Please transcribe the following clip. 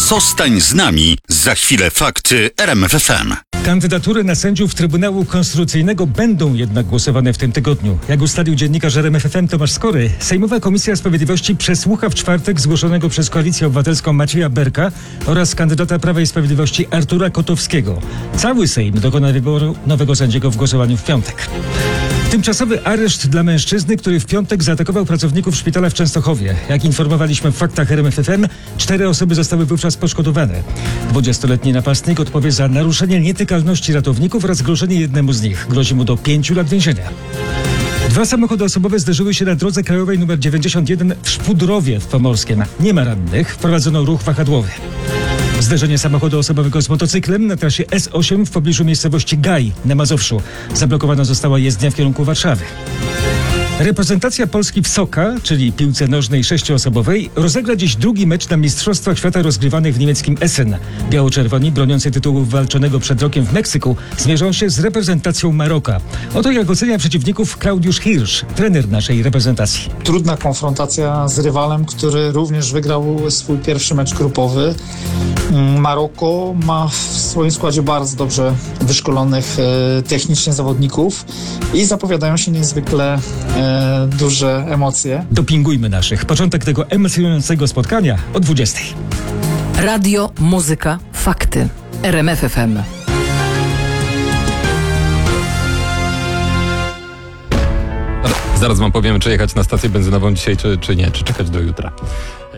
Zostań z nami. Za chwilę fakty RMF FM. Kandydatury na sędziów Trybunału Konstytucyjnego będą jednak głosowane w tym tygodniu. Jak ustalił dziennikarz RMF FM Tomasz Skory, Sejmowa Komisja Sprawiedliwości przesłucha w czwartek zgłoszonego przez Koalicję Obywatelską Macieja Berka oraz kandydata Prawa i Sprawiedliwości Artura Kotowskiego. Cały Sejm dokona wyboru nowego sędziego w głosowaniu w piątek. Tymczasowy areszt dla mężczyzny, który w piątek zaatakował pracowników szpitala w Częstochowie. Jak informowaliśmy w faktach RMF FM, 4 osoby zostały wówczas poszkodowane. 20-letni napastnik odpowie za naruszenie nietykalności ratowników oraz grożenie jednemu z nich. Grozi mu do 5 lat więzienia. 2 samochody osobowe zderzyły się na drodze krajowej nr 91 w Szpudrowie w Pomorskiem. Nie ma rannych, wprowadzono ruch wahadłowy. Zderzenie samochodu osobowego z motocyklem na trasie S8 w pobliżu miejscowości Gaj na Mazowszu. Zablokowana została jezdnia w kierunku Warszawy. Reprezentacja Polski w Soka, czyli piłce nożnej 6-osobowej, rozegra dziś drugi mecz na Mistrzostwach Świata rozgrywanych w niemieckim Essen. Biało-czerwoni, broniący tytułu walczonego przed rokiem w Meksyku, zmierzą się z reprezentacją Maroka. Oto jak ocenia przeciwników Klaudiusz Hirsch, trener naszej reprezentacji. Trudna konfrontacja z rywalem, który również wygrał swój pierwszy mecz grupowy. Maroko ma w swoim składzie bardzo dobrze wyszkolonych technicznie zawodników i zapowiadają się niezwykle duże emocje. Dopingujmy naszych. Początek tego emocjonującego spotkania o 20. Radio, muzyka, fakty. RMF FM. Zaraz wam powiem, czy jechać na stację benzynową dzisiaj, czy nie, czy czekać do jutra.